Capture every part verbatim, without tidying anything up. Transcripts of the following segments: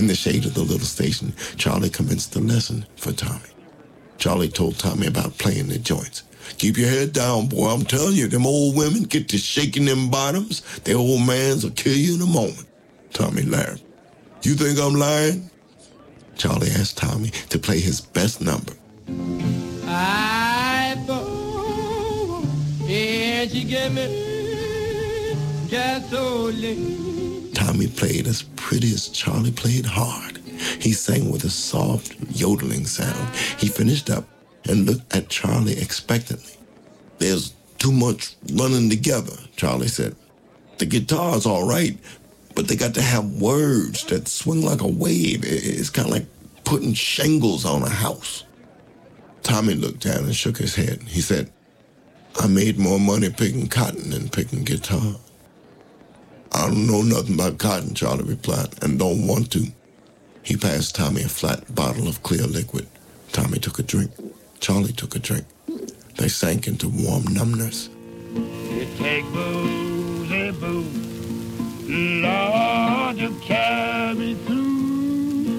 In the shade of the little station, Charlie commenced the lesson for Tommy. Charlie told Tommy about playing the joints. Keep your head down, boy. I'm telling you, them old women get to shaking them bottoms. Their old mans will kill you in a moment. Tommy laughed. You think I'm lying? Charlie asked Tommy to play his best number. I thought, and she gave me just so late. Tommy played as pretty as Charlie played hard. He sang with a soft, yodeling sound. He finished up and looked at Charlie expectantly. There's too much running together, Charlie said. The guitar's all right, but they got to have words that swing like a wave. It's kind of like putting shingles on a house. Tommy looked down and shook his head. He said, I made more money picking cotton than picking guitar. I don't know nothing about cotton, Charlie replied, and don't want to. He passed Tommy a flat bottle of clear liquid. Tommy took a drink. Charlie took a drink. They sank into warm numbness. It take booze, a booze, Lord, to carry through.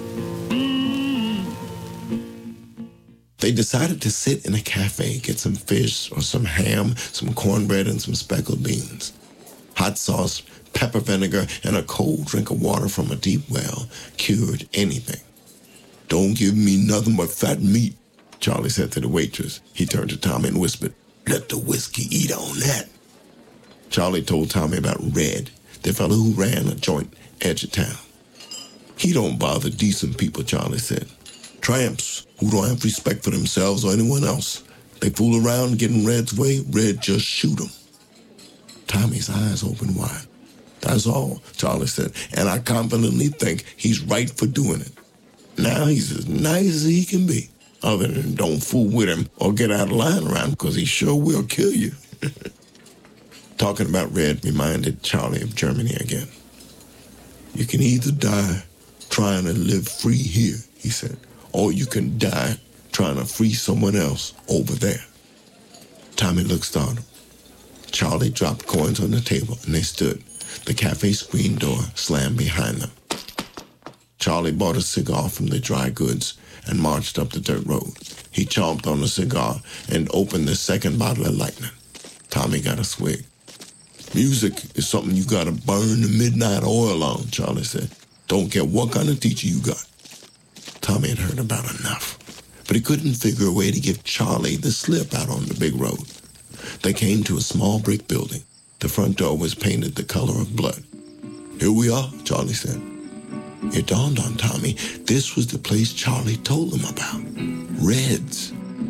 Mm. They decided to sit in a cafe, get some fish or some ham, some cornbread, and some speckled beans. Hot sauce, pepper vinegar, and a cold drink of water from a deep well cured anything. Don't give me nothing but fat meat, Charlie said to the waitress. He turned to Tommy and whispered, let the whiskey eat on that. Charlie told Tommy about Red, the fellow who ran a joint edge of town. He don't bother decent people, Charlie said. Tramps who don't have respect for themselves or anyone else. They fool around getting Red's way, Red just shoot them. Tommy's eyes opened wide. That's all, Charlie said, and I confidently think he's right for doing it. Now he's as nice as he can be, other than don't fool with him or get out of line around him, because he sure will kill you. Talking about Red reminded Charlie of Germany again. You can either die trying to live free here, he said, or you can die trying to free someone else over there. Tommy looked startled. Charlie dropped coins on the table, and they stood. The cafe screen door slammed behind them. Charlie bought a cigar from the dry goods and marched up the dirt road. He chomped on the cigar and opened the second bottle of lightning. Tommy got a swig. Music is something you gotta burn the midnight oil on, Charlie said. Don't care what kind of teacher you got. Tommy had heard about enough, but he couldn't figure a way to give Charlie the slip out on the big road. They came to a small brick building. The front door was painted the color of blood. Here we are, Charlie said. It dawned on Tommy this was the place Charlie told him about. Red's.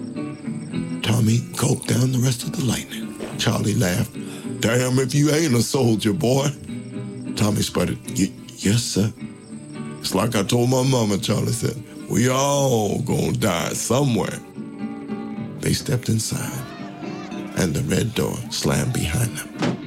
Tommy gulped down the rest of the lightning. Charlie laughed. Damn if you ain't a soldier, boy. Tommy sputtered. Yes, sir. It's like I told my mama, Charlie said. We all gonna die somewhere. They stepped inside, and the red door slammed behind them.